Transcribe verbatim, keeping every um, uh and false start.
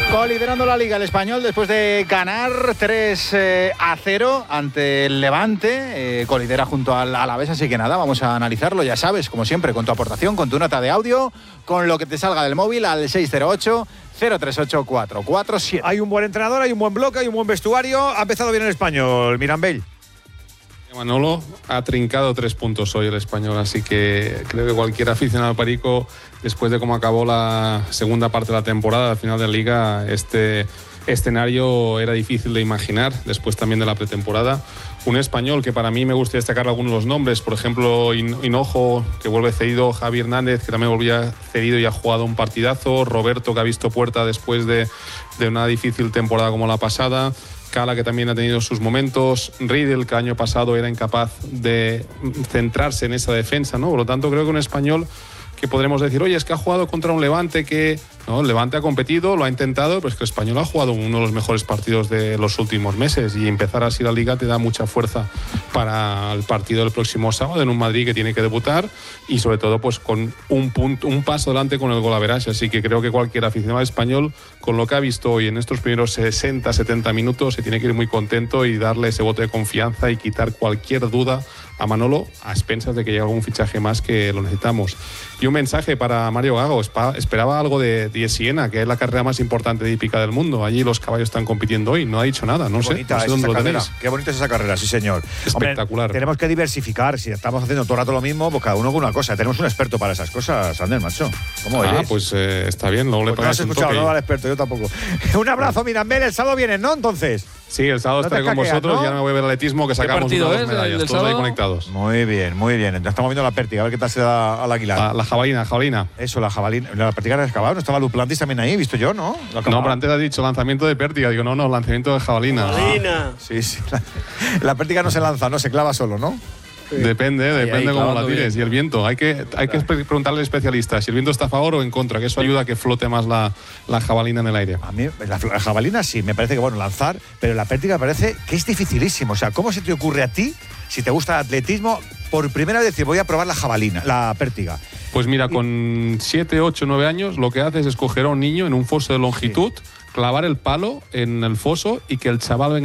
Coliderando la Liga, el Español, después de ganar tres a cero ante el Levante, eh, colidera junto al Alavés, así que nada, vamos a analizarlo, ya sabes, como siempre, con tu aportación, con tu nota de audio, con lo que te salga del móvil al seis cero ocho, cero tres ocho, cuatro cuatro siete. Hay un buen entrenador, hay un buen bloque, hay un buen vestuario. Ha empezado bien el Español, Mirambell. Manolo ha trincado tres puntos hoy el Español, así que creo que cualquier aficionado perico, después de cómo acabó la segunda parte de la temporada, al final de la Liga, este escenario era difícil de imaginar, después también de la pretemporada. Un Español que para mí me gusta destacar algunos de los nombres, por ejemplo Hinojo, que vuelve cedido, Javi Hernández, que también volvía cedido y ha jugado un partidazo, Roberto, que ha visto puerta después de, de una difícil temporada como la pasada, Cala, que también ha tenido sus momentos, Riedel, que el año pasado era incapaz de centrarse en esa defensa, ¿no? Por lo tanto, creo que un Español que podremos decir, oye, es que ha jugado contra un Levante que... No, el Levante ha competido, lo ha intentado, pero es que el Español ha jugado uno de los mejores partidos de los últimos meses y empezar así la Liga te da mucha fuerza para el partido del próximo sábado en un Madrid que tiene que debutar y sobre todo pues con un punto, un paso adelante con el gol average. Así que creo que cualquier aficionado español con lo que ha visto hoy en estos primeros sesenta, setenta minutos se tiene que ir muy contento y darle ese voto de confianza y quitar cualquier duda a Manolo a expensas de que llegue algún fichaje más que lo necesitamos. Y un mensaje para Mario Gago, esperaba algo de de Siena, que es la carrera más importante de hípica del mundo. Allí los caballos están compitiendo hoy, no ha dicho nada, no sé, no sé dónde lo tenéis. Qué bonita es esa carrera, sí señor. Espectacular. Hombre, tenemos que diversificar, si estamos haciendo todo el rato lo mismo, pues cada uno con una cosa. Tenemos un experto para esas cosas, Ander, macho. ¿Cómo ah, eres? pues eh, está bien, luego pues le pagas no has un escuchado, toque. no al experto, yo tampoco. Un abrazo, Mirambell, el sábado vienes, ¿no? Entonces. Sí, el sábado no estaré con caqueas, vosotros ¿no? y ya no me voy a ver el atletismo que sacamos unas dos medallas, todos ahí conectados. Muy bien, muy bien. Entonces estamos viendo la pértiga, a ver qué tal se da a la Aguilar. La, la jabalina, jabalina. Eso, la jabalina. La pértiga de Escabado, no estaba Duplantis también ahí, visto yo, ¿no? No, pero antes has dicho lanzamiento de pértiga. Digo, no, no, lanzamiento de jabalina. Jabalina. Sí, sí. La, la pértiga no se lanza, no, se clava solo, ¿no? Sí. Depende, ahí, depende ahí, cómo la tires. Bien. Y el viento, hay que, hay que preguntarle al especialista si el viento está a favor o en contra, que eso ayuda a que flote más la, la jabalina en el aire. A mí, la, la jabalina sí, me parece que, bueno, lanzar, pero la pértiga me parece que es dificilísimo. O sea, ¿cómo se te ocurre a ti, si te gusta el atletismo, por primera vez decir, voy a probar la jabalina, la pértiga? Pues mira, con siete, ocho, nueve años, lo que haces es coger a un niño en un foso de longitud, sí. clavar el palo en el foso y que el chaval venga